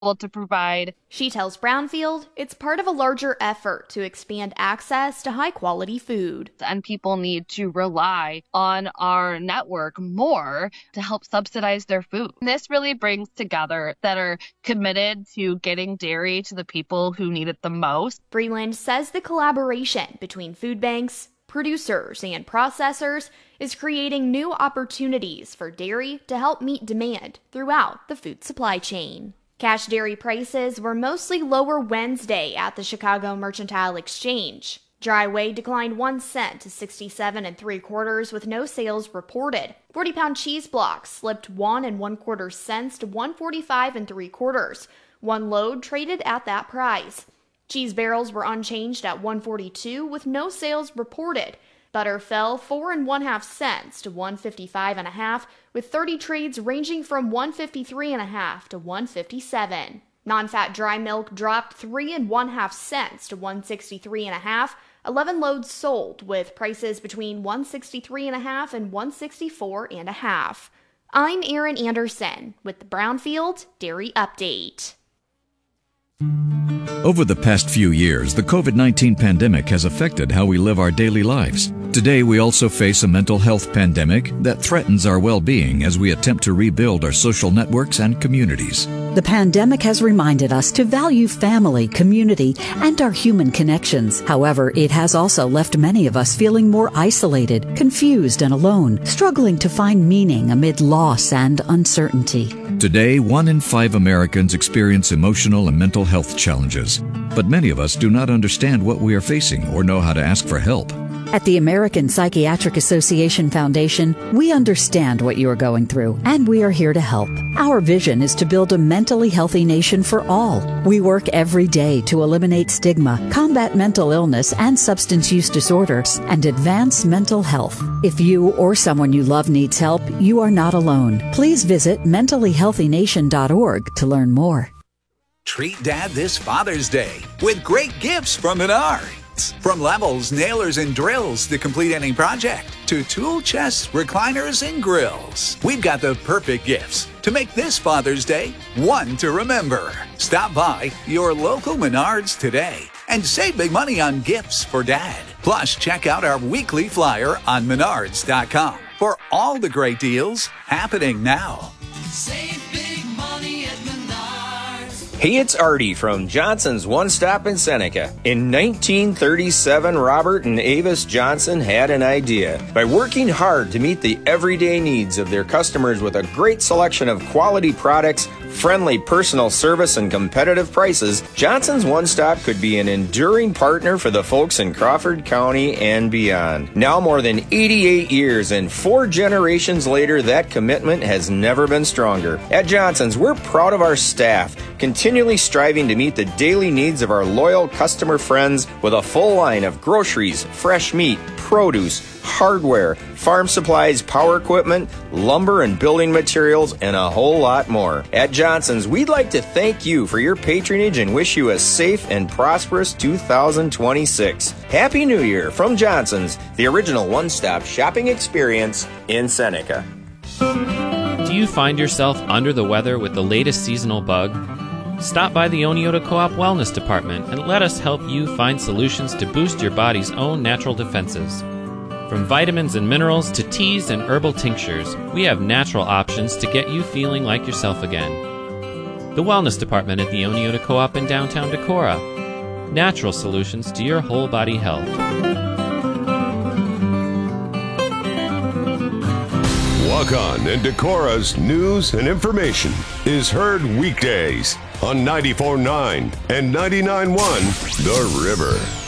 to provide. She tells Brownfield it's part of a larger effort to expand access to high-quality food. And people need to rely on our network more to help subsidize their food. This really brings together that are committed to getting dairy to the people who need it the most. Breland says the collaboration between food banks, producers, and processors is creating new opportunities for dairy to help meet demand throughout the food supply chain. Cash dairy prices were mostly lower Wednesday at the Chicago Mercantile Exchange. Dry whey declined 1 cent to 67 3/4 with no sales reported. 40-pound cheese blocks slipped 1 1/4 cents to 145 3/4. One load traded at that price. Cheese barrels were unchanged at 142 with no sales reported. Butter fell 4 1/2 cents to 155 1/2, with 30 trades ranging from 153 1/2 to 157. Non-fat dry milk dropped 3 1/2 cents to 163 1/2. 11 loads sold, with prices between 163 1/2 and 164 1/2. I'm Erin Anderson with the Brownfield Dairy Update. Over the past few years, the COVID-19 pandemic has affected how we live our daily lives. Today, we also face a mental health pandemic that threatens our well-being as we attempt to rebuild our social networks and communities. The pandemic has reminded us to value family, community, and our human connections. However, it has also left many of us feeling more isolated, confused, and alone, struggling to find meaning amid loss and uncertainty. Today, 1 in 5 Americans experience emotional and mental health challenges, but many of us do not understand what we are facing or know how to ask for help. At the American Psychiatric Association Foundation, we understand what you are going through, and we are here to help. Our vision is to build a mentally healthy nation for all. We work every day to eliminate stigma, combat mental illness and substance use disorders, and advance mental health. If you or someone you love needs help, you are not alone. Please visit mentallyhealthynation.org to learn more. Treat Dad this Father's Day with great gifts from Menards. From levels, nailers, and drills to complete any project, to tool chests, recliners, and grills. We've got the perfect gifts to make this Father's Day one to remember. Stop by your local Menards today and save big money on gifts for Dad. Plus, check out our weekly flyer on menards.com for all the great deals happening now. Save big money at Menards. Hey, it's Artie from Johnson's One Stop in Seneca. In 1937, Robert and Avis Johnson had an idea. By working hard to meet the everyday needs of their customers with a great selection of quality products, friendly personal service, and competitive prices, Johnson's One Stop could be an enduring partner for the folks in Crawford County and beyond. Now more than 88 years and 4 generations later, that commitment has never been stronger. At Johnson's, we're proud of our staff, continually striving to meet the daily needs of our loyal customer friends with a full line of groceries, fresh meat, produce, hardware, farm supplies, power equipment, lumber and building materials, and a whole lot more. At Johnson's, we'd like to thank you for your patronage and wish you a safe and prosperous 2026. Happy New Year from Johnson's, the original one-stop shopping experience in Seneca. Do you find yourself under the weather with the latest seasonal bug? Stop by the Oneota Co-op Wellness Department and let us help you find solutions to boost your body's own natural defenses. From vitamins and minerals to teas and herbal tinctures, we have natural options to get you feeling like yourself again. The Wellness Department at the Oneota Co-op in downtown Decorah. Natural solutions to your whole body health. Walk On and Decorah's news and information is heard weekdays on 94.9 and 99.1 The River.